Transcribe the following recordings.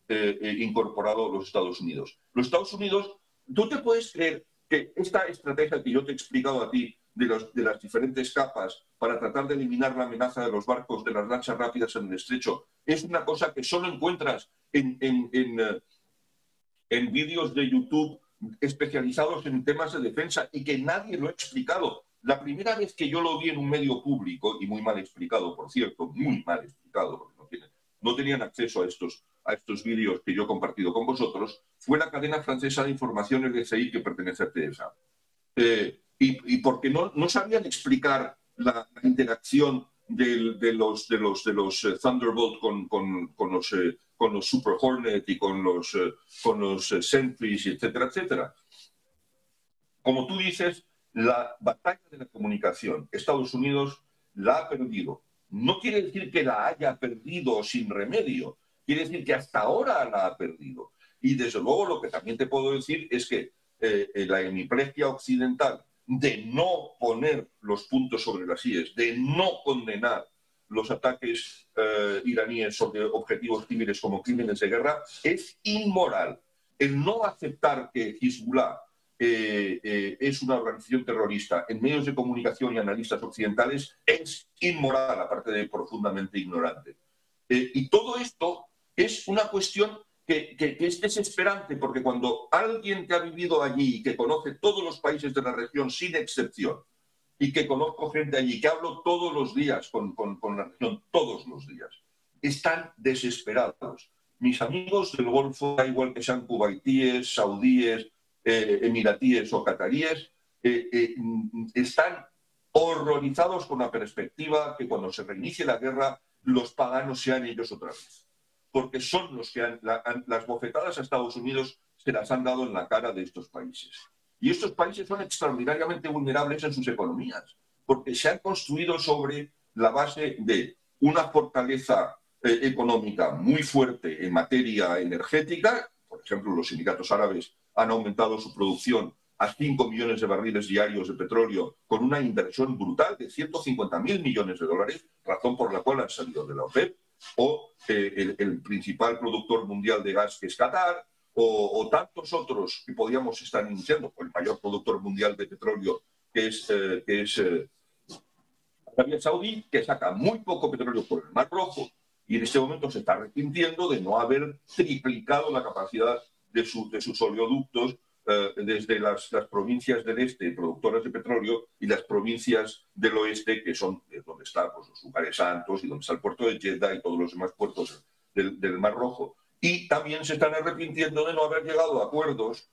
incorporado los Estados Unidos. Los Estados Unidos, ¿tú te puedes creer que esta estrategia que yo te he explicado a ti de las diferentes capas para tratar de eliminar la amenaza de los barcos, de las lanchas rápidas en el estrecho, es una cosa que solo encuentras en vídeos de YouTube especializados en temas de defensa y que nadie lo ha explicado? La primera vez que yo lo vi en un medio público, y muy mal explicado, por cierto, muy mal explicado, porque no tenían acceso a estos vídeos que yo he compartido con vosotros, fue la cadena francesa de información LCI que pertenece a TSA. Y porque no sabían explicar la interacción de los Thunderbolt con los Super Hornet y con los Sentries, etcétera, etcétera. Como tú dices, la batalla de la comunicación, Estados Unidos la ha perdido. No quiere decir que la haya perdido sin remedio, quiere decir que hasta ahora la ha perdido. Y desde luego lo que también te puedo decir es que la hemiplegia occidental de no poner los puntos sobre las íes, de no condenar los ataques iraníes sobre objetivos civiles como crímenes de guerra, es inmoral. El no aceptar que Hezbollah es una organización terrorista en medios de comunicación y analistas occidentales es inmoral, aparte de profundamente ignorante. Y todo esto es una cuestión que es desesperante, porque cuando alguien que ha vivido allí y que conoce todos los países de la región sin excepción, y que conozco gente allí, que hablo todos los días con la región, todos los días, están desesperados. Mis amigos del Golfo, da igual que sean cubaitíes, saudíes, emiratíes o cataríes, están horrorizados con la perspectiva que cuando se reinicie la guerra los paganos sean ellos otra vez, porque son los que las bofetadas a Estados Unidos se las han dado en la cara de estos países. Y estos países son extraordinariamente vulnerables en sus economías, porque se han construido sobre la base de una fortaleza económica muy fuerte en materia energética. Por ejemplo, los Emiratos Árabes han aumentado su producción a 5 millones de barriles diarios de petróleo con una inversión brutal de 150.000 millones de dólares, razón por la cual han salido de la OPEP, o el principal productor mundial de gas, que es Qatar, o tantos otros que podríamos estar iniciando, o el mayor productor mundial de petróleo, que es Arabia Saudí, que saca muy poco petróleo por el Mar Rojo, y en este momento se está arrepintiendo de no haber triplicado la capacidad de sus oleoductos desde las provincias del este productoras de petróleo y las provincias del oeste, que son donde están pues, los lugares santos y donde está el puerto de Jeddah y todos los demás puertos del Mar Rojo. Y también se están arrepintiendo de no haber llegado a acuerdos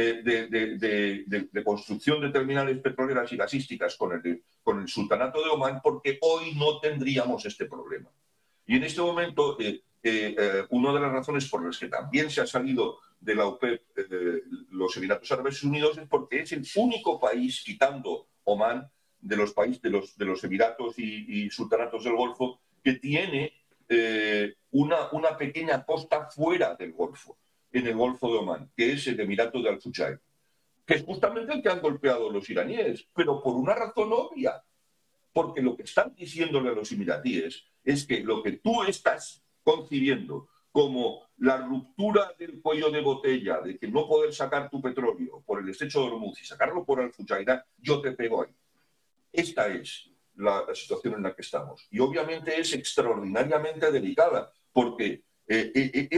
de construcción de terminales petroleras y gasísticas con el Sultanato de Omán, porque hoy no tendríamos este problema. Y en este momento, una de las razones por las que también se ha salido de la OPEP los Emiratos Árabes Unidos es porque es el único país, quitando Omán, de los países de los Emiratos y Sultanatos del Golfo, que tiene una pequeña costa fuera del Golfo, en el Golfo de Omán, que es el Emirato de Al-Fujairah, que es justamente el que han golpeado los iraníes, pero por una razón obvia, porque lo que están diciéndole a los emiratíes es que lo que tú estás concibiendo como la ruptura del cuello de botella, de que no poder sacar tu petróleo por el estrecho de Hormuz y sacarlo por Al-Fujairah, yo te pego ahí. Esta es la situación en la que estamos. Y obviamente es extraordinariamente delicada, porque